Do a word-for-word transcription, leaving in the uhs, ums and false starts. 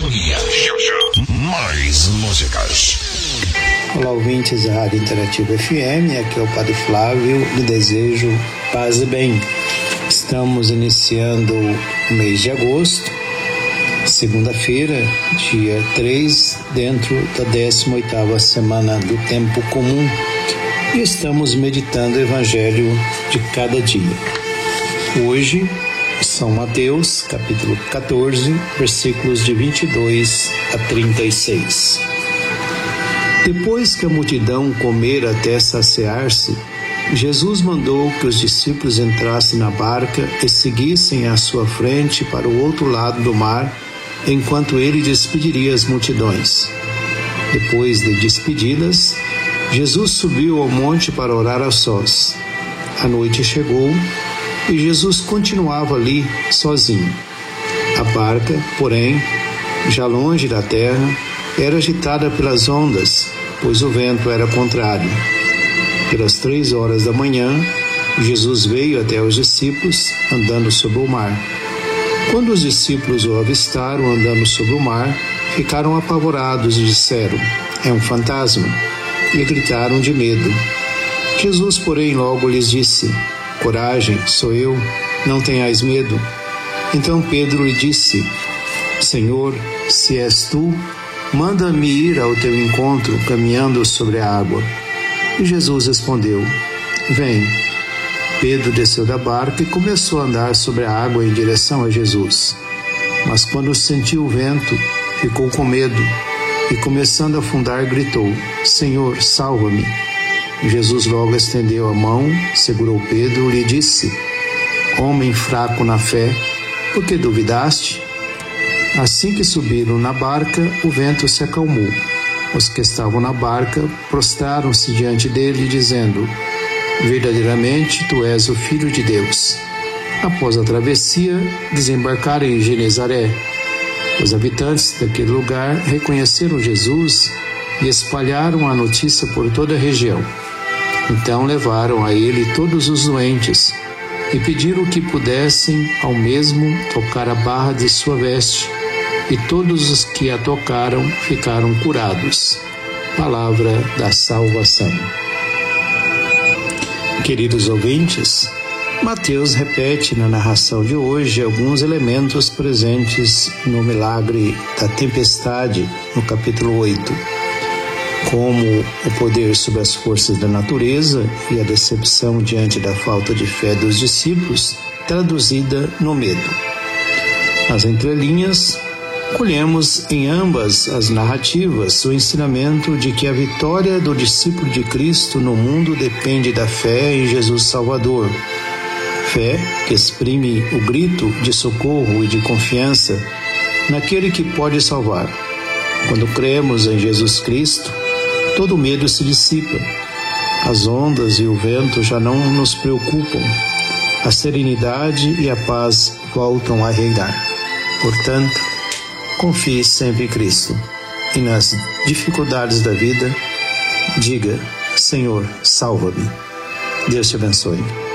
sintonia. Já, já. Mais músicas. Olá, ouvintes da Rádio Interativa F M, aqui é o Padre Flávio, lhe desejo paz e bem. Estamos iniciando o mês de agosto, segunda-feira, dia três, dentro da décima oitava semana do tempo comum, e estamos meditando o Evangelho de cada dia. Hoje, São Mateus, capítulo quatorze, versículos de vinte e dois a trinta e seis. Depois que a multidão comera até saciar-se, Jesus mandou que os discípulos entrassem na barca e seguissem à sua frente para o outro lado do mar, enquanto ele despediria as multidões. Depois de despedi-las, Jesus subiu ao monte para orar a sós. A noite chegou e Jesus continuava ali sozinho. A barca, porém, já longe da terra, era agitada pelas ondas, pois o vento era contrário. Pelas três horas da manhã, Jesus veio até os discípulos, andando sobre o mar. Quando os discípulos o avistaram andando sobre o mar, ficaram apavorados e disseram: "É um fantasma", e gritaram de medo. Jesus, porém, logo lhes disse: "Coragem, sou eu, não tenhais medo." Então Pedro lhe disse: "Senhor, se és tu, manda-me ir ao teu encontro, caminhando sobre a água." E Jesus respondeu: "Vem." Pedro desceu da barca e começou a andar sobre a água em direção a Jesus. Mas quando sentiu o vento, ficou com medo e, começando a afundar, gritou: "Senhor, salva-me." Jesus logo estendeu a mão, segurou Pedro e lhe disse: "Homem fraco na fé, por que duvidaste?" Assim que subiram na barca, o vento se acalmou. Os que estavam na barca prostraram-se diante dele, dizendo: "Verdadeiramente tu és o Filho de Deus." Após a travessia, desembarcaram em Genezaré. Os habitantes daquele lugar reconheceram Jesus e espalharam a notícia por toda a região. Então levaram a ele todos os doentes e pediram que pudessem ao mesmo tocar a barra de sua veste, e todos os que a tocaram ficaram curados. Palavra da salvação. Queridos ouvintes, Mateus repete na narração de hoje alguns elementos presentes no milagre da tempestade, no capítulo oito, como o poder sobre as forças da natureza e a decepção diante da falta de fé dos discípulos, traduzida no medo. Nas entrelinhas, colhemos em ambas as narrativas o ensinamento de que a vitória do discípulo de Cristo no mundo depende da fé em Jesus Salvador. Fé que exprime o grito de socorro e de confiança naquele que pode salvar. Quando cremos em Jesus Cristo, todo medo se dissipa. As ondas e o vento já não nos preocupam. A serenidade e a paz voltam a reinar. Portanto, confie sempre em Cristo. E nas dificuldades da vida, diga: "Senhor, salva-me." Deus te abençoe.